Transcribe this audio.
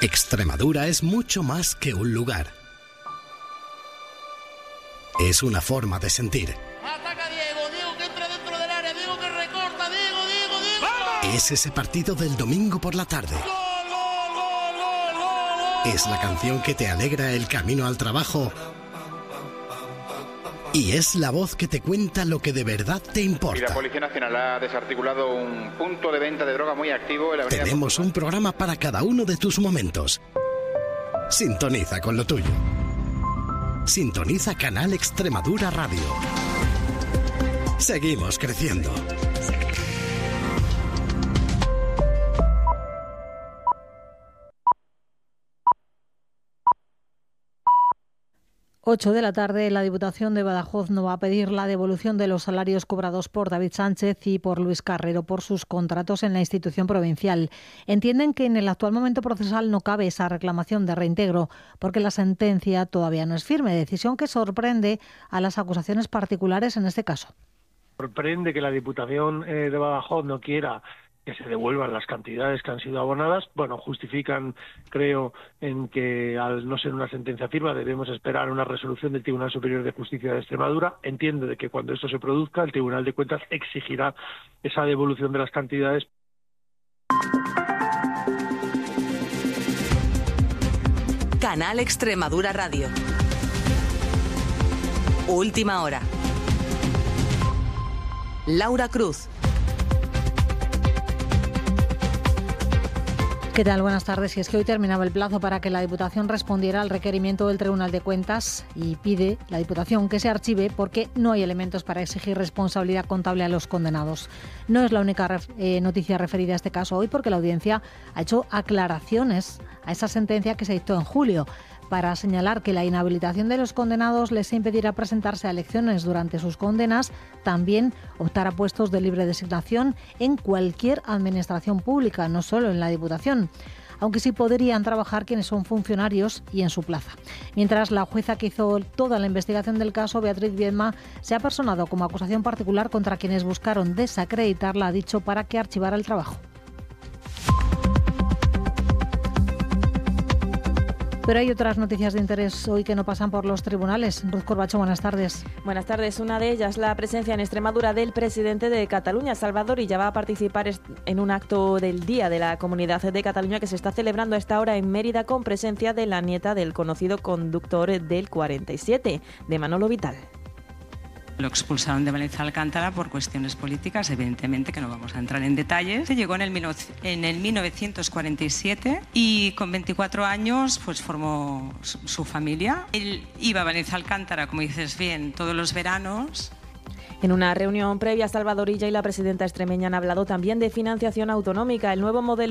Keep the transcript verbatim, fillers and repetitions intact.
Extremadura es mucho más que un lugar. Es una forma de sentir. Ataca Diego, Diego que entra dentro del área, Diego que recorta, Diego, Diego, Diego. ¡Vamos! Es ese partido del domingo por la tarde. ¡Gol, gol, gol, gol, gol, gol! Es la canción que te alegra el camino al trabajo. Y es la voz que te cuenta lo que de verdad te importa. Y la Policía Nacional ha desarticulado un punto de venta de droga muy activo en la avenida. Tenemos un programa para cada uno de tus momentos. Sintoniza con lo tuyo. Sintoniza Canal Extremadura Radio. Seguimos creciendo. ocho de la tarde, la Diputación de Badajoz no va a pedir la devolución de los salarios cobrados por David Sánchez y por Luis Carrero por sus contratos en la institución provincial. Entienden que en el actual momento procesal no cabe esa reclamación de reintegro porque la sentencia todavía no es firme, decisión que sorprende a las acusaciones particulares en este caso. Sorprende que la Diputación eh, de Badajoz no quiera que se devuelvan las cantidades que han sido abonadas. Bueno, justifican, creo, en que al no ser una sentencia firme debemos esperar una resolución del Tribunal Superior de Justicia de Extremadura. Entiendo de que cuando esto se produzca, el Tribunal de Cuentas exigirá esa devolución de las cantidades. Canal Extremadura Radio. Última hora. Laura Cruz. ¿Qué tal? Buenas tardes. Y es que hoy terminaba el plazo para que la Diputación respondiera al requerimiento del Tribunal de Cuentas y pide la Diputación que se archive porque no hay elementos para exigir responsabilidad contable a los condenados. No es la única ref- eh, noticia referida a este caso hoy porque la Audiencia ha hecho aclaraciones a esa sentencia que se dictó en julio para señalar que la inhabilitación de los condenados les impedirá presentarse a elecciones durante sus condenas, también optar a puestos de libre designación en cualquier administración pública, no solo en la Diputación, aunque sí podrían trabajar quienes son funcionarios y en su plaza. Mientras, la jueza que hizo toda la investigación del caso, Beatriz Viedma, se ha personado como acusación particular contra quienes buscaron desacreditarla, ha dicho, para que archivara el trabajo. Pero hay otras noticias de interés hoy que no pasan por los tribunales. Ruth Corbacho, buenas tardes. Buenas tardes. Una de ellas, la presencia en Extremadura del presidente de Cataluña, Salvador Illa, va a participar en un acto del Día de la Comunidad de Cataluña que se está celebrando a esta hora en Mérida con presencia de la nieta del conocido conductor del cuarenta y siete, de Manolo Vital. Lo expulsaron de Valencia Alcántara por cuestiones políticas, evidentemente que no vamos a entrar en detalles. Llegó en el, en el mil novecientos cuarenta y siete y con veinticuatro años pues formó su, su familia. Él iba a Valencia Alcántara, como dices bien, todos los veranos. En una reunión previa, Salvador Illa y la presidenta extremeña han hablado también de financiación autonómica. El nuevo modelo